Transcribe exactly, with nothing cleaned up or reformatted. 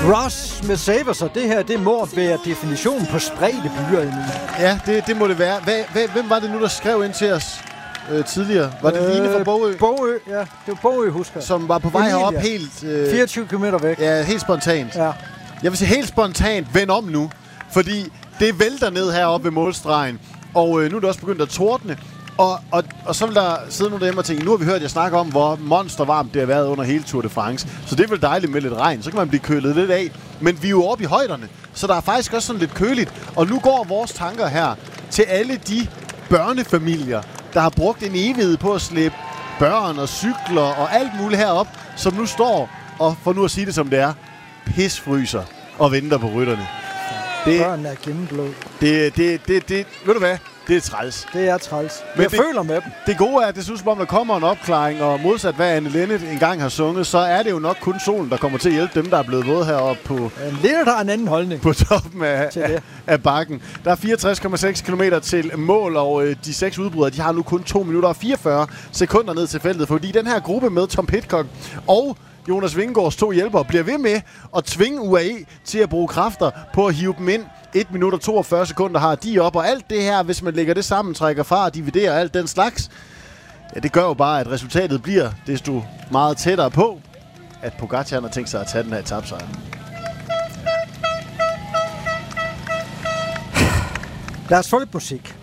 Ross med Saver, så det her, det må være definitionen på spredte byer. Emil. Ja, det, det må det være. Hva, hva, hvem var det nu, der skrev ind til os øh, tidligere? Var det øh, Line fra Bogø? Bogø, ja. Det var Bogø, husker jeg. Som var på vej Emilia. herop helt... Øh, fireogtyve kilometer væk. Ja, helt spontant. Ja. Jeg vil sige helt spontant, vend om nu. Fordi det vælter ned heroppe ved målstregen. Og øh, nu er det også begyndt at tordne. Og, og, og så vil der sidde nogle derhjemme og tænke, nu har vi hørt jer snakke om, hvor monstervarmt det har været under hele Tour de France. Så det er vel dejligt med lidt regn. Så kan man blive kølet lidt af. Men vi er jo oppe i højderne, så der er faktisk også sådan lidt køligt. Og nu går vores tanker her til alle de børnefamilier, der har brugt en evighed på at slæbe børn og cykler og alt muligt herop, som nu står og, for nu at sige det som det er, pisfryser og venter på rytterne. Det, Børn er gennemblod. Det, det, det, det, ved du hvad? Det er træls. Det er træls. Men jeg det, føler med dem. Det gode er, at det synes som om, der kommer en opklaring, og modsat hvad Anne Linnet engang har sunget, så er det jo nok kun solen, der kommer til at hjælpe dem, der er blevet våde heroppe på... Linnet har en anden holdning. På toppen af, af, af bakken. Der er fireogtres komma seks kilometer til mål, og øh, de seks udbrydere, de har nu kun to minutter og fireogfyrre sekunder ned til feltet, fordi den her gruppe med Tom Pidcock og Jonas Vingegaards to hjælpere bliver ved med at tvinge U A E til at bruge kræfter på at hive dem ind. et minut og toogfyrre sekunder har de op, og alt det her, hvis man lægger det sammen, trækker fra og dividerer alt den slags, ja, det gør jo bare, at resultatet bliver desto meget tættere på, at Pogacar har tænkt sig at tage den her etapesejr. Lad os få lidt musik.